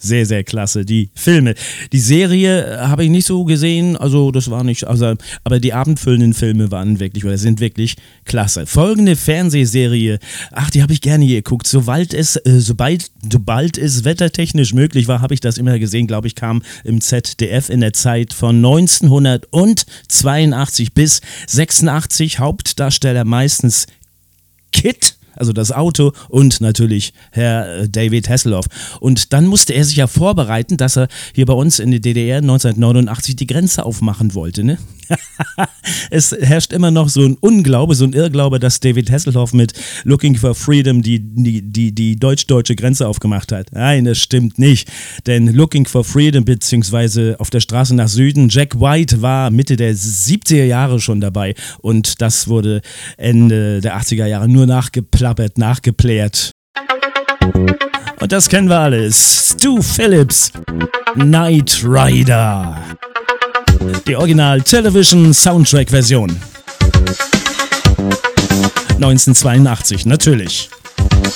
sehr, sehr klasse. Die Filme. Die Serie habe ich nicht so gesehen, also das war nicht, also, aber die abendfüllenden Filme waren wirklich, oder sind wirklich klasse. Folgende Fernsehserie, die habe ich gerne geguckt. Sobald es wettertechnisch möglich war, habe ich das immer gesehen, glaube ich, kam im ZDF in der Zeit von 1982 bis 86, Hauptdarsteller meistens Kid, also das Auto, und natürlich Herr David Hasselhoff. Und dann musste er sich ja vorbereiten, dass er hier bei uns in der DDR 1989 die Grenze aufmachen wollte, ne? Es herrscht immer noch so ein Unglaube, so ein Irrglaube, dass David Hasselhoff mit Looking for Freedom die deutsch-deutsche Grenze aufgemacht hat. Nein, das stimmt nicht. Denn Looking for Freedom beziehungsweise Auf der Straße nach Süden, Jack White war Mitte der 70er Jahre schon dabei und das wurde Ende der 80er Jahre nur nachgeplärt. Und das kennen wir alles. Stu Phillips, Knight Rider. Die Original Television Soundtrack Version. 1982, natürlich.